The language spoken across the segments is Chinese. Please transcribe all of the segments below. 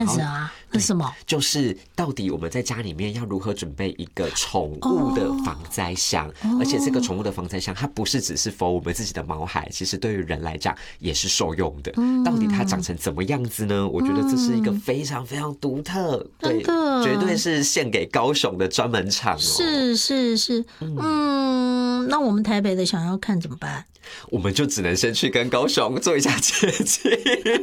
是啊，是什么？ 就是到底我们在家里面要如何准备一个宠物的防灾箱，而且这个宠物的防灾箱它不是只是 for 我们自己的毛孩，其实对于人来讲也是受用的。到底它长成怎么样子呢？我觉得这是一个非常非常独特，对，绝对是献给高雄的专门场哦。 是，那我们台北的想要看怎么办？ 我们就只能先去跟高雄做一下接近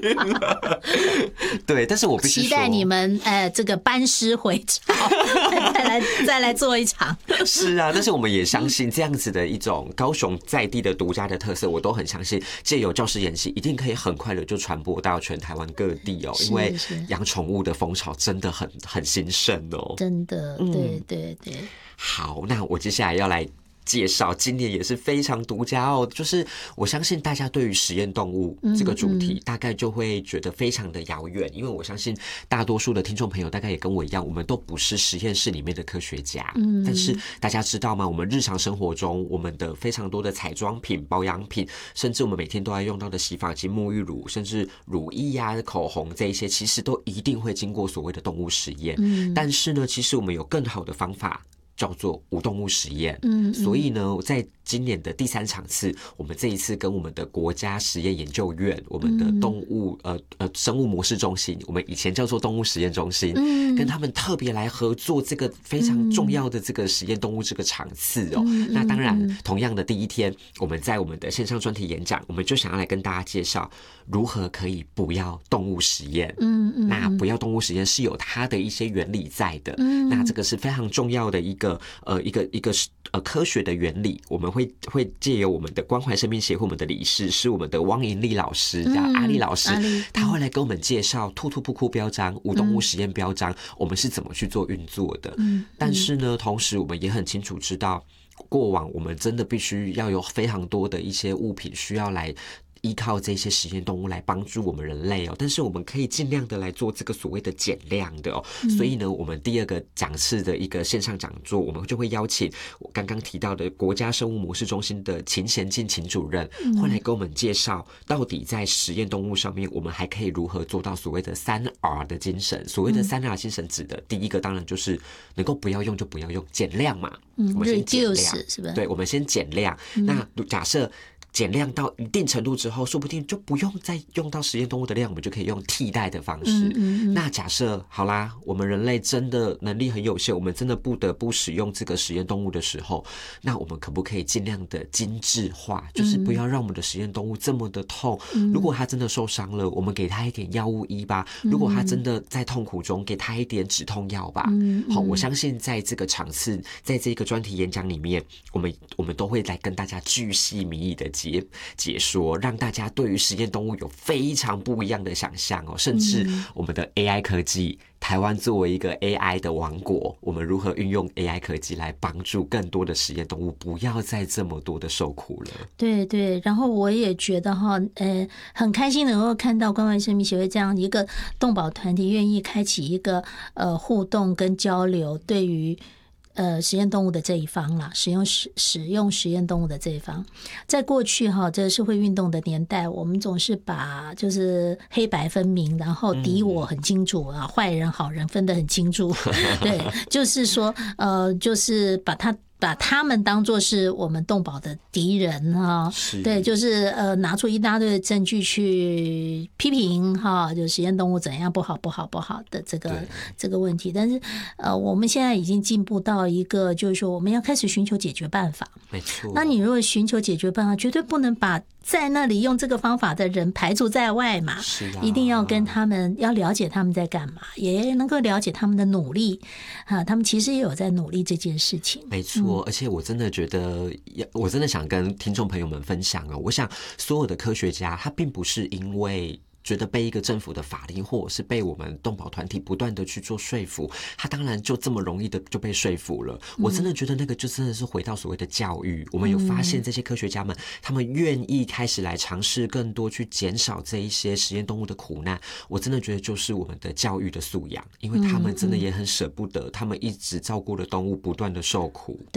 对，但是我必须说期待你们这个班师回朝再来做一场是啊，但是我们也相信这样子的一种高雄在地的独家的特色，我都很相信借由教师研习一定可以很快的就传播到全台湾各地哦，因为养宠物的风潮真的很兴盛哦， 真的，对。 好，那我接下来要来介绍今年也是非常独家哦，就是我相信大家对于实验动物这个主题大概就会觉得非常的遥远，因为我相信大多数的听众朋友大概也跟我一样，我们都不是实验室里面的科学家，但是大家知道吗？我们日常生活中我们的非常多的彩妆品、保养品，甚至我们每天都要用到的洗发精、沐浴乳，甚至乳液啊、口红这一些，其实都一定会经过所谓的动物实验。但是呢，其实我们有更好的方法，叫做无动物实验。所以呢，在今年的第3场次，我们这一次跟我们的国家实验研究院、我们的动物生物模式中心，我们以前叫做动物实验中心，跟他们特别来合作这个非常重要的这个实验动物这个场次哦。那当然，同样的第一天，我们在我们的线上专题演讲，我们就想要来跟大家介绍如何可以不要动物实验。那不要动物实验是有它的一些原理在的。那这个是非常重要的一个科学的原理，我们会借由我们的关怀生命协会，我们的理事是我们的汪盈利老师，叫阿丽老师，他会来跟我们介绍兔兔不哭标章、无动物实验标章，我们是怎么去做运作的。但是呢，同时我们也很清楚知道，过往我们真的必须要有非常多的一些物品需要来依靠这些实验动物来帮助我们人类哦，但是我们可以尽量的来做这个所谓的减量的哦。所以呢，我们第2个讲次的一个线上讲座，我们就会邀请我刚刚提到的国家生物模式中心的秦贤进秦主任，会来跟我们介绍到底在实验动物上面，我们还可以如何做到所谓的3R 的精神。所谓的3R 精神指的第一个当然就是能够不要用就不要用，减量嘛。我们先减量，是不是？对，我们先减量。那假设减量到一定程度之后，说不定就不用再用到实验动物的量，我们就可以用替代的方式。那假设好啦，我们人类真的能力很有限，我们真的不得不使用这个实验动物的时候，那我们可不可以尽量的精致化，就是不要让我们的实验动物这么的痛。如果它真的受伤了，我们给它一点药物医吧；如果它真的在痛苦中，给它一点止痛药吧。好，我相信在这个场次，在这个专题演讲里面，我们都会来跟大家巨细靡遗的解说，让大家对于实验动物有非常不一样的想象哦。甚至我们的 AI 科技，台湾作为一个 AI 的王国，我们如何运用 AI 科技来帮助更多的实验动物不要再这么多的受苦了。 对，然后我也觉得很开心能够看到关怀生命协会这样一个动保团体愿意开启一个互动跟交流，对于实验动物的这一方啦，使用实验动物的这一方，在过去这个社会运动的年代，我们总是把就是黑白分明，然后敌我很清楚啊，坏人好人分得很清楚，对，就是说就是把他们当作是我们动保的敌人哈，对，就是拿出一大堆的证据去批评哈，就实验动物怎样不好的这个问题。但是我们现在已经进步到一个，就是说我们要开始寻求解决办法。 没错。 那你如果寻求解决办法，绝对不能把在那里用这个方法的人排除在外嘛，一定要跟他们要了解他们在干嘛，也能够了解他们的努力他们其实也有在努力这件事情。 没错，而且我真的觉得，我真的想跟听众朋友们分享我想所有的科学家，他并不是因为觉得被一个政府的法令，或者是被我们动保团体不断的去做说服，他当然就这么容易的就被说服了。我真的觉得那个就真的是回到所谓的教育，我们有发现这些科学家们，他们愿意开始来尝试更多去减少这一些实验动物的苦难。我真的觉得就是我们的教育的素养，因为他们真的也很舍不得，他们一直照顾的动物不断的受苦。 对。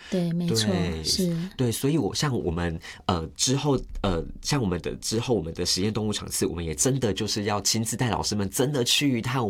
对，没错，是， 对，所以像我们之后像我们的实验动物场次，我们也真的就是要亲自带老师们真的去一趟。